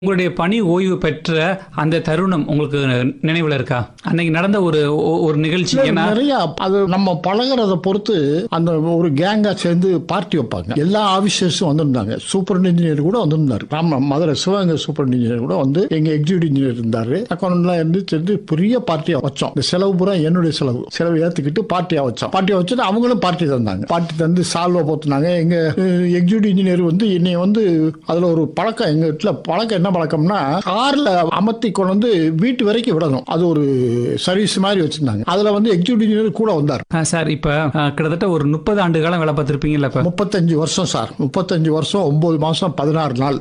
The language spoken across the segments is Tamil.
உங்களுடைய பணி ஓய்வு பெற்ற அந்த தருணம் உங்களுக்கு நினைவுல இருக்கா? அன்னைக்கு நடந்த ஒரு நிகழ்ச்சி. ஏன்னா நிறைய அது நம்ம பழகிறத பொறுத்து அந்த ஒரு கேங்கா சேர்ந்து பார்ட்டி வைப்பாங்க. எல்லா ஆபீசர்ஸும் வந்திருந்தாங்க. சூப்பர் இன்ஜினியர் கூட வந்திருந்தாரு. ஆமா, மதுரை சிவகங்கை சூப்பர் இன்ஜினியர் கூட வந்து எங்க எக்ஸிக்யூட்டிவ் இன்ஜினியர் இருந்தாரு. அக்கௌண்ட்லாம் இருந்து சேர்ந்து பெரிய பார்ட்டியா வச்சோம். இந்த செலவு பூரா என்னுடைய செலவு ஏத்துக்கிட்டு பார்ட்டியா வச்சோம். பார்ட்டியா வச்சுட்டு அவங்களும் பார்ட்டி தந்தாங்க. பார்ட்டி தந்து சால்வா போத்துனாங்க. எங்க எக்ஸிக்யூட்டிவ் இன்ஜினியர் வந்து என்னை வந்து அதுல ஒரு பழக்கம், எங்க வீட்டுல பழக்கம் என்ன பழக்கம்னா, கார்ல அமர்த்தி கொண்டு வந்து வீட்டு வரைக்கும் விடணும். அது ஒரு சர்வீஸ் மாதிரி வச்சிருந்தாங்க. அதுல வந்து எக்ஸிக்யூட்டிவ் இன்ஜினியர் கூட வந்தார். சார், இப்ப கிட்டத்தட்ட ஒரு 30 ஆண்டு காலம் வேலை பார்த்திருப்பீங்கல்ல? 35 வருஷம் சார். 35 வருஷம் 9 மாசம் 16 நாள்.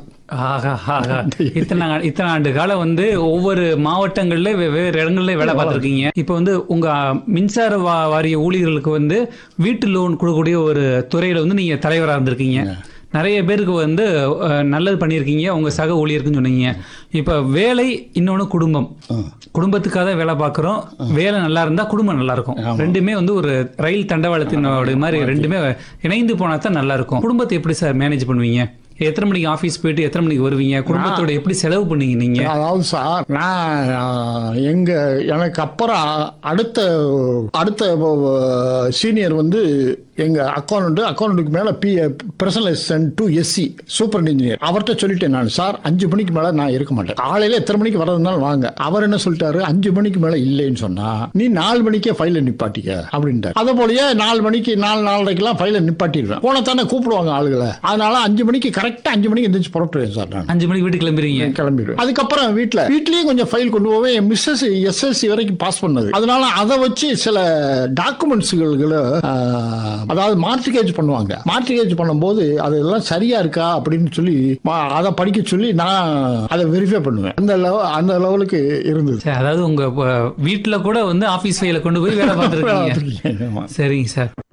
இத்தனை ஆண்டு காலம் வந்து ஒவ்வொரு மாவட்டங்கள்ல வெவ்வேறு இடங்கள்ல வேலை பார்த்திருக்கீங்க. இப்ப வந்து உங்க மின்சார வாரிய ஊழியர்களுக்கு வந்து வீட்டு லோன் கொடுக்கக்கூடிய ஒரு துறையில வந்து நீங்க தலைவராக இருந்திருக்கீங்க. நிறைய பேருக்கு வந்து நல்லது பண்ணியிருக்கீங்க உங்க சக ஊழியருக்குன்னு சொன்னீங்க. இப்ப வேலை, இன்னொன்னு குடும்பத்துக்காக தான் வேலை பார்க்குறோம். வேலை நல்லா இருந்தா குடும்பம் நல்லா இருக்கும். ரெண்டுமே வந்து ஒரு ரயில் தண்டவாளத்தினோட மாதிரி ரெண்டுமே இணைந்து போனா தான் நல்லா இருக்கும். குடும்பத்தை எப்படி சார் மேனேஜ் பண்ணுவீங்க? எத்தனை மணிக்கு ஆபீஸ் போயிட்டு எத்தனை மணிக்கு வருவீங்க? குடும்பத்தோட எப்படி செலவு பண்ணீங்க நீங்க? அதாவது சார், நான் எனக்கு அப்புறம் அடுத்த சீனியர் வந்து எங்க அக்கௌண்ட்டுக்கு மேல personal assistant to SC super engineer. அவர்கிட்ட சொல்லிட்டேன் நான், சார் 5 மணிக்கு மேல நான் இருக்க மாட்டேன். காலையில எத்தனை மணிக்கு வரதுனாலும் வாங்க. அவர் என்ன சொல்லிட்டாரு, 5 மணிக்கு மேல இல்லைன்னு சொன்னா நீ 4 மணிக்கே ஃபைல நிப்பாட்டிக்க அப்படின்ட்டார். அதே போலயே 4 மணிக்கு 4:30 ஃபைல நிப்பாட்டிடுவேன். போன தானே கூப்பிடுவாங்க ஆளுகளை. அதனால 5 மணிக்கு கரெக்டா 5 மணிக்கு எந்திரிச்சு புறப்படுவேன் சார். நான் 5 மணிக்கு வீட்டுக்கு கிளம்பிடுவேன். அதுக்கப்புறம் வீட்லயும் கொஞ்சம் ஃபைல் கொண்டு போவேன். என் மிஸ்ஸஸ் எஸ்எல்சி வரைக்கும் பாஸ் பண்ணது. அதனால அதை வச்சு சில டாக்குமெண்ட்ஸ்களை அதாவது மார்டிகேஜ் பண்ணுவாங்க. மார்டிகேஜ் பண்ணும்போது அதெல்லாம் சரியா இருக்கா அப்படின்னு சொல்லி அதை படிக்க சொல்லி நான் அதை வெரிஃபை பண்ணுவேன். அந்த லெவலுக்கு இருந்தது. அதாவது உங்க வீட்டுல கூட வந்து ஆபீஸ் ஃபைல கொண்டு போய் வேலை பார்த்துருக்கீங்க. சரிங்க சார்.